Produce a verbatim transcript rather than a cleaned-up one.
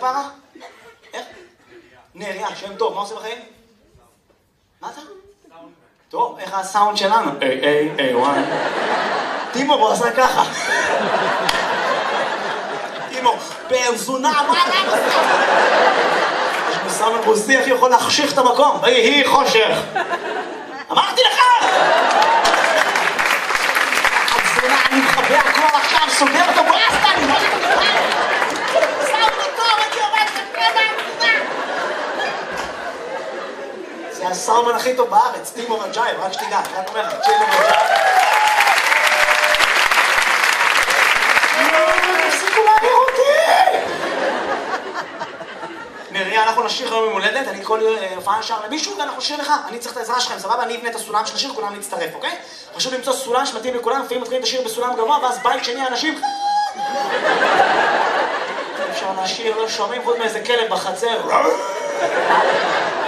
כפרה? איך? נריה, שם טוב, מה עושה בחיים? מה אתה? טוב, איך הסאונד שלנו? איי, איי, איי, וואי. טימור, הוא עשה ככה. טימור, פרזונה, מה אתה עושה? יש מסאמן רוסי, איך יכול להחשיך את המקום? ויהי חושך. אמרתי לך! פרזונה, אני מחבא הכל עכשיו, סוגר אותו ברסטה, אני לא יודע. סאונד טוב, אני עובד את זה הסאומן הכי טוב בארץ, טימור אג'ייב, רק שתדע, רק אומר לך, טימור אג'ייב. תפסיקו להעביר אותי! נריה, אנחנו נשיר היום ממולדת, אני כל הופעה נשאר למישהו ואנחנו נשיר לך, אני צריך את העזרה שלכם, סבבה? אני אבנה את הסולם של השיר, כולם להצטרף, אוקיי? חשוב למצוא סולם שמתאים לכולם, לפעמים מתחילים את השיר בסולם גבוה, ואז בית שני אנשים... אפשר לשיר, לא שומעים חוץ מאיזה כלב בחצר.